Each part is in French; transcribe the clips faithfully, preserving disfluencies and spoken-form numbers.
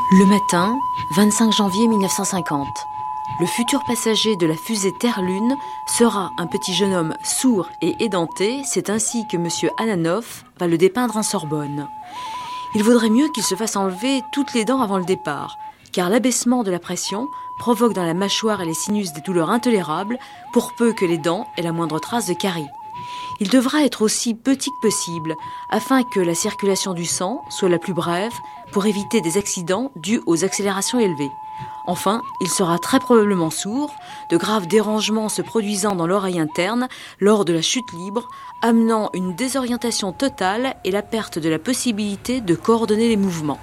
Le matin, vingt-cinq janvier mille neuf cent cinquante. Le futur passager de la fusée Terre-Lune sera un petit jeune homme sourd et édenté. C'est ainsi que M. Ananoff va le dépeindre en Sorbonne. Il vaudrait mieux qu'il se fasse enlever toutes les dents avant le départ, car l'abaissement de la pression provoque dans la mâchoire et les sinus des douleurs intolérables, pour peu que les dents aient la moindre trace de carie. Il devra être aussi petit que possible, afin que la circulation du sang soit la plus brève, pour éviter des accidents dus aux accélérations élevées. Enfin, il sera très probablement sourd, de graves dérangements se produisant dans l'oreille interne lors de la chute libre, amenant une désorientation totale et la perte de la possibilité de coordonner les mouvements.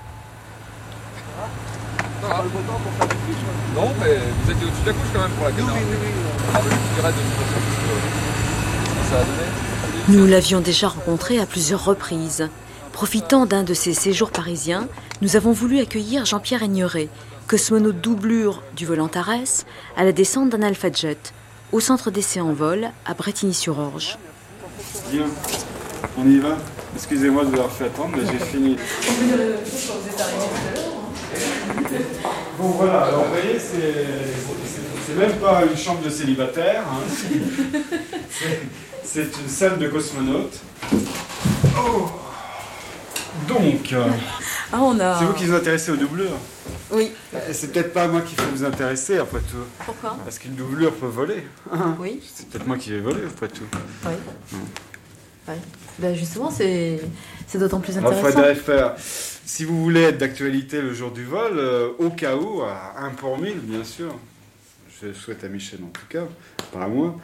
Non, mais vous êtes au-dessus de la couche quand même pour la caméra. Oui, oui, oui. Ah, je dirais de toute façon, parce que ça a donné. Nous l'avions déjà rencontré à plusieurs reprises. Profitant d'un de ses séjours parisiens, nous avons voulu accueillir Jean-Pierre Aigneret, cosmonaute doublure du vol Antares, à la descente d'un Alpha Jet, au centre d'essai en vol à Brétigny-sur-Orge. Bien, on y va. Excusez-moi de vous avoir fait attendre, mais j'ai fini. On peut dire la même chose quand vous êtes arrivé tout à l'heure. Bon voilà, alors vous voyez, c'est, c'est, c'est même pas une chambre de célibataire, hein. c'est, c'est une salle de cosmonaute. Oh. Donc, euh, ah, on a... c'est vous qui vous intéressez aux doublures? Oui. C'est peut-être pas moi qui faut vous intéresser, après tout. Pourquoi? Parce qu'une doublure peut voler. Oui. C'est peut-être moi qui vais voler, après tout. Oui. Hum. Oui. Ben justement, c'est, c'est d'autant plus Alors, intéressant. faudrait faire, si vous voulez être d'actualité le jour du vol, euh, au cas où, à un pour mille, bien sûr. Je souhaite à Michel en tout cas, pas à moi.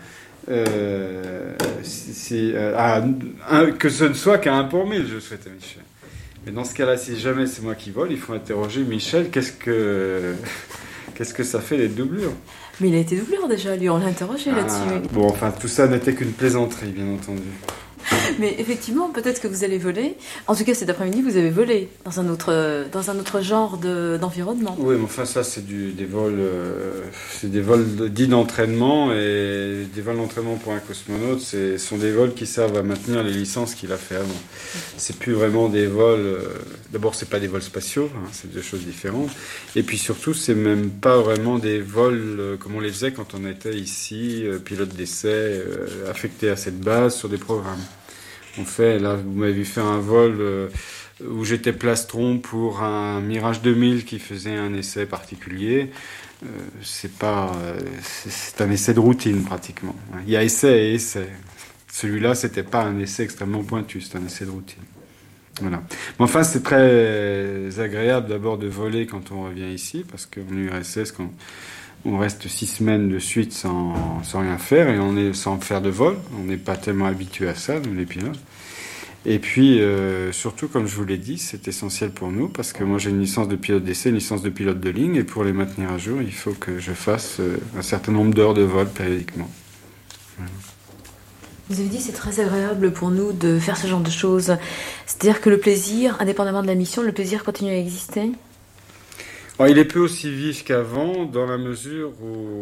Euh, si, si, euh, à un, que ce ne soit qu'à un pour mille, je souhaite à Michel. Mais dans ce cas-là, si jamais c'est moi qui vole, il faut interroger Michel. Qu'est-ce que, qu'est-ce que ça fait les doublures? Mais il a été doublure déjà, lui, on l'a interrogé ah, là-dessus. Bon, enfin, tout ça n'était qu'une plaisanterie, bien entendu. Mais effectivement, peut-être que vous allez voler. En tout cas, cet après-midi, vous avez volé dans un autre, dans un autre genre de, d'environnement. Oui, mais enfin, ça, c'est du, des vols, euh, c'est des vols dits d'entraînement, et des vols d'entraînement pour un cosmonaute, ce sont des vols qui servent à maintenir les licences qu'il a fait avant. C'est plus vraiment des vols. Euh, d'abord, c'est pas des vols spatiaux, hein, c'est deux choses différentes. Et puis surtout, c'est même pas vraiment des vols euh, comme on les faisait quand on était ici, euh, pilote d'essai, euh, affecté à cette base sur des programmes. On fait, là, vous m'avez fait un vol euh, où j'étais plastron pour un Mirage deux mille qui faisait un essai particulier. Euh, c'est pas, euh, c'est, c'est un essai de routine pratiquement. Il y a essai et essai. Celui-là, c'était pas un essai extrêmement pointu, c'est un essai de routine. Voilà. Mais enfin, c'est très agréable d'abord de voler quand on revient ici, parce qu'en U R S S, quand on reste six semaines de suite sans, sans rien faire, et on est sans faire de vol. On n'est pas tellement habitué à ça, nous les pilotes. Et puis, euh, surtout, comme je vous l'ai dit, c'est essentiel pour nous, parce que moi j'ai une licence de pilote d'essai, une licence de pilote de ligne, et pour les maintenir à jour, il faut que je fasse euh, un certain nombre d'heures de vol périodiquement. Voilà. Vous avez dit que c'est très agréable pour nous de faire ce genre de choses. C'est-à-dire que le plaisir, indépendamment de la mission, le plaisir continue à exister? Alors, il est peu aussi vif qu'avant, dans la mesure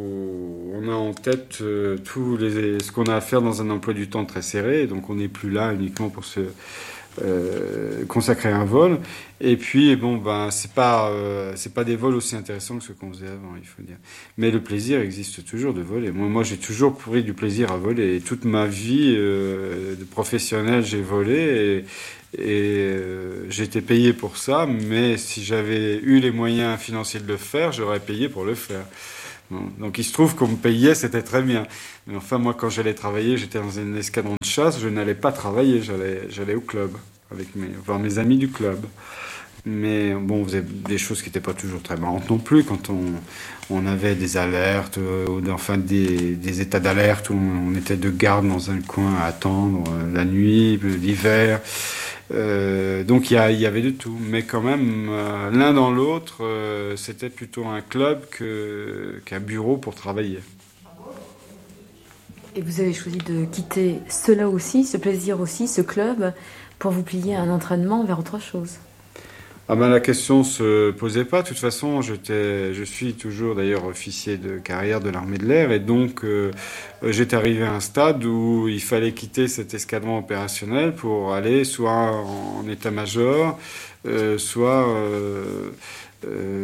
où on a en tête euh, tous les, ce qu'on a à faire dans un emploi du temps très serré, donc on n'est plus là uniquement pour se euh, consacrer à un vol. Et puis, bon, ben, c'est pas, euh, c'est pas des vols aussi intéressants que ceux qu'on faisait avant, il faut dire. Mais le plaisir existe toujours de voler. Moi, moi, j'ai toujours pris du plaisir à voler. Et toute ma vie euh, de professionnel, j'ai volé. Et, Et euh, j'ai été payé pour ça, mais si j'avais eu les moyens financiers de le faire, j'aurais payé pour le faire. Bon, donc il se trouve qu'on me payait, c'était très bien. Mais enfin, moi, quand j'allais travailler, j'étais dans un escadron de chasse, je n'allais pas travailler, j'allais, j'allais au club, avec mes, voir mes amis du club. Mais bon, on faisait des choses qui n'étaient pas toujours très marrantes non plus, quand on, on avait des alertes, euh, ou enfin des, des états d'alerte où on était de garde dans un coin à attendre euh, la nuit, l'hiver. Euh, donc il y, y avait de tout, mais quand même euh, l'un dans l'autre, euh, c'était plutôt un club que, qu'un bureau pour travailler. Et vous avez choisi de quitter cela aussi, ce plaisir aussi, ce club, pour vous plier à un entraînement vers autre chose? Ah ben, la question se posait pas. De toute façon, j'étais, je suis toujours d'ailleurs officier de carrière de l'armée de l'air, et donc euh, j'étais arrivé à un stade où il fallait quitter cet escadron opérationnel pour aller soit en état-major, euh, soit euh, euh,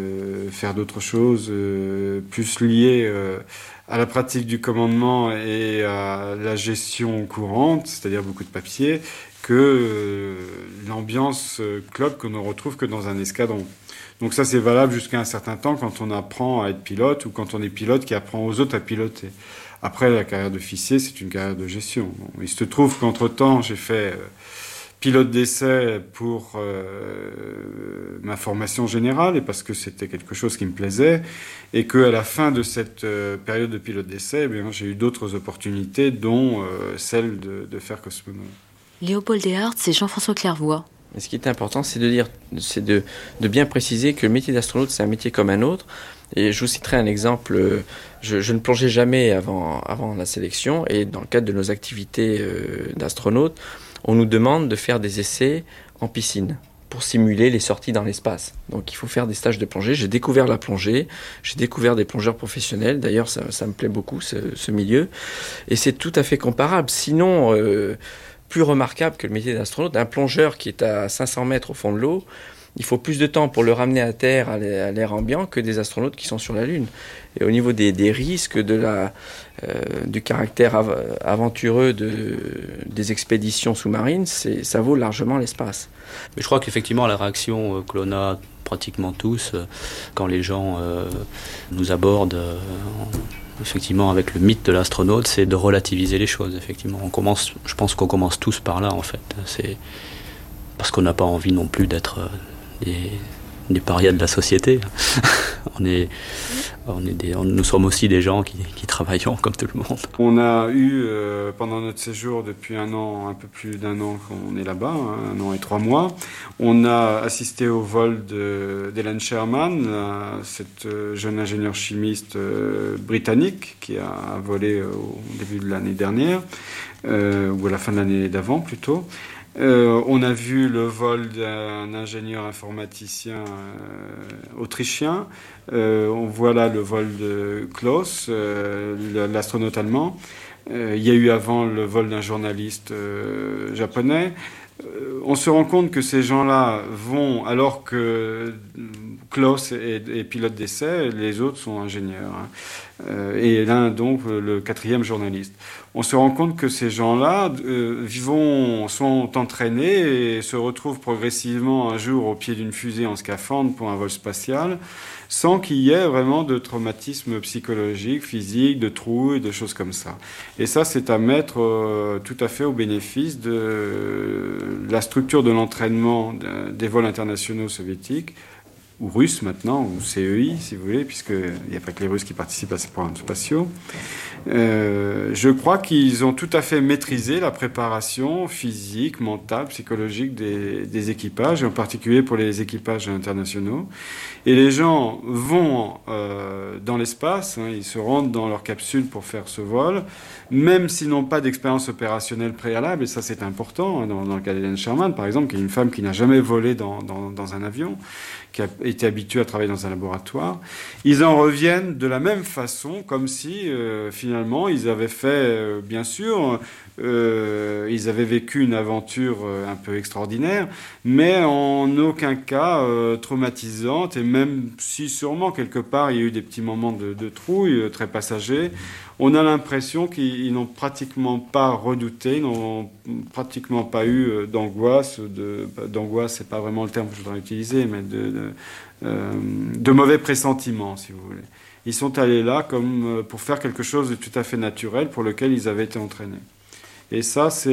faire d'autres choses, euh, plus liées euh, à la pratique du commandement et à la gestion courante, c'est-à-dire beaucoup de papier, que euh, l'ambiance euh, club qu'on ne retrouve que dans un escadron. Donc ça, c'est valable jusqu'à un certain temps quand on apprend à être pilote ou quand on est pilote qui apprend aux autres à piloter. Après, la carrière d'officier, c'est une carrière de gestion. Bon, il se trouve qu'entre-temps, j'ai fait euh, pilote d'essai pour euh, ma formation générale et parce que c'était quelque chose qui me plaisait et qu'à la fin de cette euh, période de pilote d'essai, eh bien, j'ai eu d'autres opportunités, dont euh, celle de, de faire cosmonaute. Léopold Erhardt et Jean-François Clairvoy. Mais ce qui est important, c'est de dire, c'est de, de bien préciser que le métier d'astronaute, c'est un métier comme un autre. Et je vous citerai un exemple. Je, je ne plongeais jamais avant, avant la sélection. Et dans le cadre de nos activités euh, d'astronaute, on nous demande de faire des essais en piscine pour simuler les sorties dans l'espace. Donc il faut faire des stages de plongée. J'ai découvert la plongée, j'ai découvert des plongeurs professionnels. D'ailleurs, ça, ça me plaît beaucoup, ce, ce milieu. Et c'est tout à fait comparable. Sinon, euh, plus remarquable que le métier d'astronaute, un plongeur qui est à cinq cents mètres au fond de l'eau, il faut plus de temps pour le ramener à terre, à l'air ambiant, que des astronautes qui sont sur la Lune. Et au niveau des, des risques, de la, euh, du caractère av aventureux de, des expéditions sous-marines, ça vaut largement l'espace. Mais je crois qu'effectivement, la réaction que l'on a pratiquement tous, quand les gens euh, nous abordent, euh, effectivement, avec le mythe de l'astronaute, c'est de relativiser les choses, effectivement. On commence, je pense qu'on commence tous par là, en fait. C'est parce qu'on n'a pas envie non plus d'être des, des parias de la société. on est, on est des, on, nous sommes aussi des gens qui, qui travaillons comme tout le monde. On a eu, euh, pendant notre séjour, depuis un an, un peu plus d'un an qu'on est là-bas, hein, un an et trois mois, on a assisté au vol d'Hélène Sherman, la, cette euh, jeune ingénieure chimiste euh, britannique qui a volé euh, au début de l'année dernière, euh, ou à la fin de l'année d'avant plutôt. Euh, on a vu le vol d'un ingénieur informaticien euh, autrichien. Euh, on voit là le vol de Klaus, euh, l'astronaute allemand. Euh, il y a eu avant le vol d'un journaliste euh, japonais. Euh, on se rend compte que ces gens-là vont, alors que Klaus est, est pilote d'essai, les autres sont ingénieurs. Hein. Euh, et l'un donc le quatrième journaliste. On se rend compte que ces gens-là euh, vont, sont entraînés et se retrouvent progressivement un jour au pied d'une fusée en scaphandre pour un vol spatial, sans qu'il y ait vraiment de traumatisme psychologique, physique, de trouille, de choses comme ça. Et ça, c'est à mettre euh, tout à fait au bénéfice de euh, la structure de l'entraînement de, des vols internationaux soviétiques, ou russes maintenant, ou C E I si vous voulez, puisqu'il n'y a pas que les Russes qui participent à ces programmes spatiaux. Euh, je crois qu'ils ont tout à fait maîtrisé la préparation physique, mentale, psychologique des, des équipages, et en particulier pour les équipages internationaux. Et les gens vont euh, dans l'espace, hein, ils se rendent dans leur capsule pour faire ce vol, même s'ils n'ont pas d'expérience opérationnelle préalable, et ça c'est important, hein, dans, dans le cas d'Hélène Sherman par exemple, qui est une femme qui n'a jamais volé dans, dans, dans un avion, qui a été habituée à travailler dans un laboratoire. Ils en reviennent de la même façon, comme si euh, finalement ils avaient fait, euh, bien sûr, euh, ils avaient vécu une aventure euh, un peu extraordinaire, mais en aucun cas euh, traumatisante, et même si sûrement quelque part il y a eu des petits moments de, de trouille euh, très passagers, on a l'impression qu'ils n'ont pratiquement pas redouté, n'ont pratiquement pas eu d'angoisse, de, d'angoisse c'est pas vraiment le terme que je voudrais utiliser, mais de, de, euh, de mauvais pressentiments, si vous voulez. Ils sont allés là comme pour faire quelque chose de tout à fait naturel pour lequel ils avaient été entraînés. Et ça, c'est